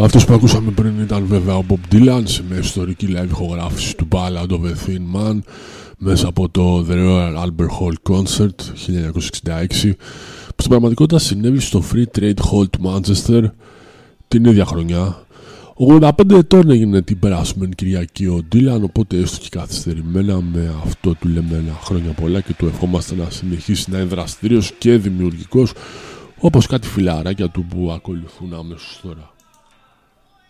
Αυτός που ακούσαμε πριν ήταν βέβαια ο Bob Dylan σε μια ιστορική live ηχογράφηση του Ballad of a Thin Man μέσα από το The Royal Albert Hall Concert 1966, που στην πραγματικότητα συνέβη στο Free Trade Hall του Manchester την ίδια χρονιά. 85 ετών έγινε την περασμένη Κυριακή ο Dylan, οπότε έστω και καθυστερημένα με αυτό του λέμε ένα χρόνια πολλά και του ευχόμαστε να συνεχίσει να είναι δραστήριος και δημιουργικός όπως κάτι φιλαράκια του που ακολουθούν αμέσως τώρα.